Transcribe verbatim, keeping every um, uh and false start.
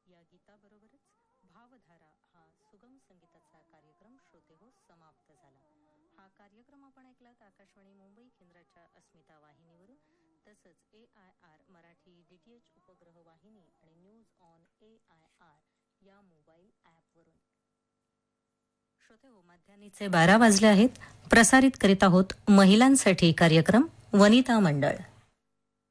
या गीताबरोबरच भावधारा हा सुगम संगीताचा कार्यक्रम श्रोते हो समाप्त झाला. हा कार्यक्रम आपण ऐकलात आकाशवाणी मुंबई केंद्राच्या अस्मिता वाहिनीवरून, तसंच ए आय आर मराठी डीटीएच उपग्रह वाहिनी आणि news on A I R या मोबाईल ॲपवरून. श्रोते हो, मध्यान्हीचे बारा वाजले आहेत. प्रसारित करीत आहोत महिलांसाठी कार्यक्रम वनिता मंडळ.